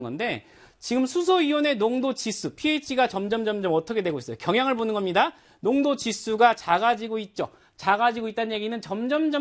건데 지금 수소이온의 농도 지수, pH가 점점 어떻게 되고 있어요? 경향을 보는 겁니다. 농도 지수가 작아지고 있죠. 작아지고 있다는 얘기는 점점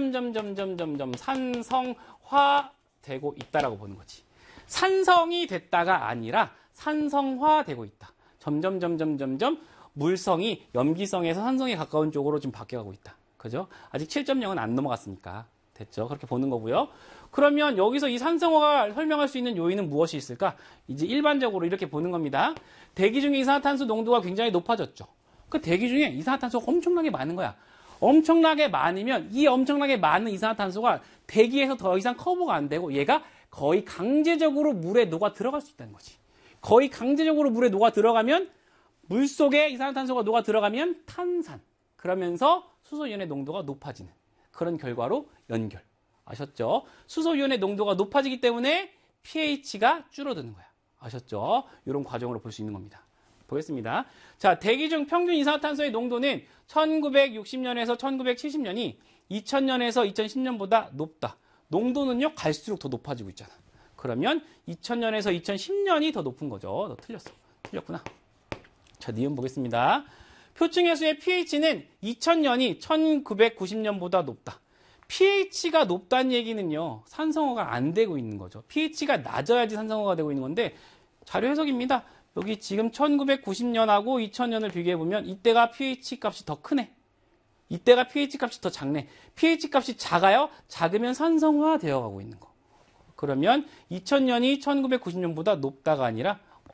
산성화되고 있다라고 보는 거지. 산성이 됐다가 아니라 산성화되고 있다. 점점 물성이 염기성에서 산성에 가까운 쪽으로 좀 바뀌어가고 있다. 그죠? 아직 7.0은 안 넘어갔으니까. 됐죠? 그렇게 보는 거고요. 그러면 여기서 이 산성화가 설명할 수 있는 요인은 무엇이 있을까? 이제 일반적으로 이렇게 보는 겁니다. 대기 중에 이산화탄소 농도가 굉장히 높아졌죠. 그 대기 중에 이산화탄소가 엄청나게 많은 거야. 엄청나게 많으면 이 엄청나게 많은 이산화탄소가 대기에서 더 이상 커버가 안 되고 얘가 거의 강제적으로 물에 녹아 들어갈 수 있다는 거지. 거의 강제적으로 물에 녹아 들어가면 물속에 이산화탄소가 녹아 들어가면 탄산. 그러면서 수소이온의 농도가 높아지는 그런 결과로 연결. 아셨죠? 수소이온의 농도가 높아지기 때문에 pH가 줄어드는 거야. 아셨죠? 이런 과정으로 볼 수 있는 겁니다. 보겠습니다. 자, 대기 중 평균 이산화탄소의 농도는 1960년에서 1970년이 2000년에서 2010년보다 높다. 농도는요, 갈수록 더 높아지고 있잖아. 그러면 2000년에서 2010년이 더 높은 거죠. 너 틀렸어. 틀렸구나. 자, 니은 보겠습니다. 표층해수의 pH는 2000년이 1990년보다 높다. pH가 높다는 얘기는요, 산성화가 안 되고 있는 거죠. pH가 낮아야지 산성화가 되고 있는 건데, 자료 해석입니다. 여기 지금 1990년하고 2000년을 비교해보면, 이때가 pH 값이 더 크네. 이때가 pH 값이 더 작네. pH 값이 작아요? 작으면 산성화 되어 가고 있는 거. 그러면 2000년이 1990년보다 높다가 아니라,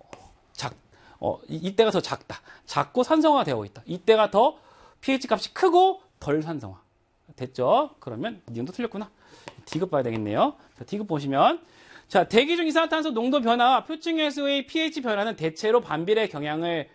이때가 더 작다. 작고 산성화가 되어 있다. 이때가 더 pH 값이 크고 덜 산성화. 됐죠? 그러면 니은도 틀렸구나. D급 봐야 되겠네요. 자, D급 보시면 자, 대기 중 이산화탄소 농도 변화와 표층해수의 pH 변화는 대체로 반비례한다.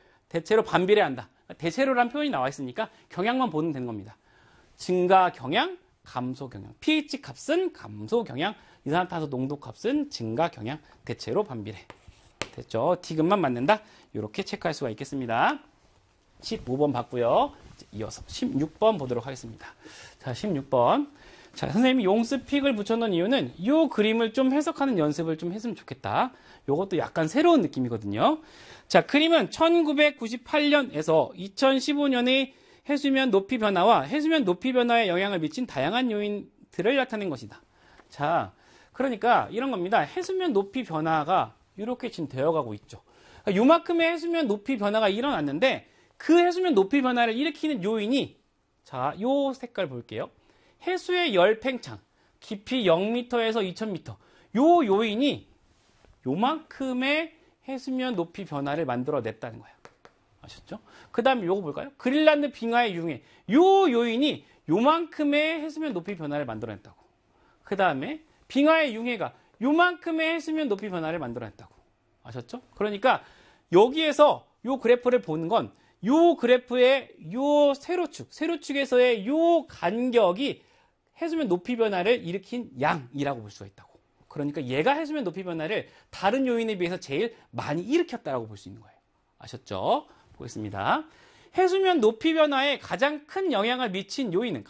대체로란 표현이 나와 있으니까 경향만 보면 되는 겁니다. 증가 경향, 감소 경향. pH 값은 감소 경향, 이산화탄소 농도 값은 증가 경향, 대체로 반비례. 됐죠? D급만 맞는다. 이렇게 체크할 수가 있겠습니다. 15번 봤고요. 이어서 16번 보도록 하겠습니다. 자, 16번. 자, 선생님이 용스픽을 붙여놓은 이유는 이 그림을 좀 해석하는 연습을 좀 했으면 좋겠다. 이것도 약간 새로운 느낌이거든요. 자, 그림은 1998년에서 2015년의 해수면 높이 변화와 해수면 높이 변화에 영향을 미친 다양한 요인들을 나타낸 것이다. 자, 그러니까 이런 겁니다. 해수면 높이 변화가 이렇게 지금 되어가고 있죠. 요만큼의 해수면 높이 변화가 일어났는데 그 해수면 높이 변화를 일으키는 요인이 자, 요 색깔 볼게요. 해수의 열 팽창, 깊이 0m에서 2000m. 요 요인이 요만큼의 해수면 높이 변화를 만들어냈다는 거예요. 아셨죠? 그 다음에 요거 볼까요? 그린란드 빙하의 융해. 요 요인이 요만큼의 해수면 높이 변화를 만들어냈다고. 그 다음에 빙하의 융해가 요만큼의 해수면 높이 변화를 만들어냈다고. 아셨죠? 그러니까 여기에서 요 그래프를 보는 건 요 그래프의 요 세로축에서의 요 간격이 해수면 높이 변화를 일으킨 양이라고 볼 수가 있다고. 그러니까 얘가 해수면 높이 변화를 다른 요인에 비해서 제일 많이 일으켰다라고 볼 수 있는 거예요. 아셨죠? 보겠습니다. 해수면 높이 변화에 가장 큰 영향을 미친 요인은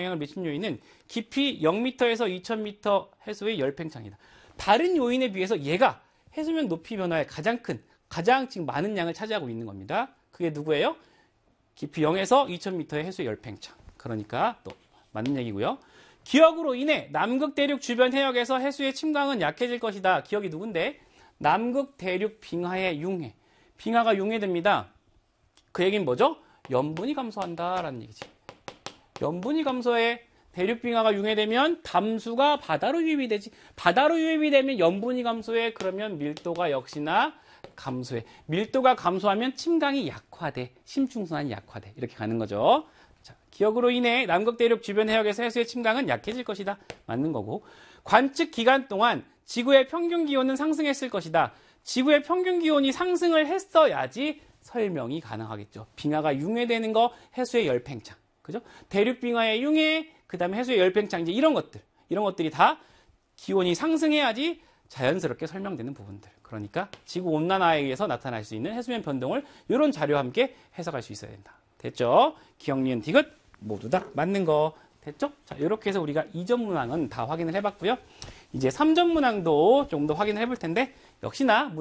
깊이 0m에서 2000m 해수의 열팽창이다. 다른 요인에 비해서 얘가 해수면 높이 변화에 가장 지금 많은 양을 차지하고 있는 겁니다. 그게 누구예요? 깊이 0에서 2000m의 해수의 열팽창. 그러니까 또 맞는 얘기고요. 기억으로 인해 남극 대륙 주변 해역에서 해수의 침강은 약해질 것이다. 기억이 누군데? 남극 대륙 빙하의 융해. 빙하가 융해됩니다. 그 얘기는 뭐죠? 염분이 감소한다라는 얘기지. 염분이 감소해 대륙 빙하가 융해되면 담수가 바다로 유입이 되지. 바다로 유입이 되면 염분이 감소해. 그러면 밀도가 역시나 감소해. 밀도가 감소하면 침강이 약화돼. 심층순환이 약화돼. 이렇게 가는 거죠. 자, 기억으로 인해 남극 대륙 주변 해역에서 해수의 침강은 약해질 것이다. 맞는 거고. 관측 기간 동안 지구의 평균 기온은 상승했을 것이다. 지구의 평균 기온이 상승을 했어야지 설명이 가능하겠죠. 빙하가 융해되는 거, 해수의 열팽창. 그죠? 대륙 빙하의 융해, 그 다음에 해수의 열팽창, 이제 이런 것들이 다 기온이 상승해야지 자연스럽게 설명되는 부분들. 그러니까 지구 온난화에 의해서 나타날 수 있는 해수면 변동을 이런 자료와 함께 해석할 수 있어야 된다. 됐죠? 기억, 니은, 디귿 모두 다 맞는 거. 됐죠? 자, 이렇게 해서 우리가 2전 문항은 다 확인을 해봤고요. 이제 3전 문항도 좀 더 확인을 해볼 텐데 역시나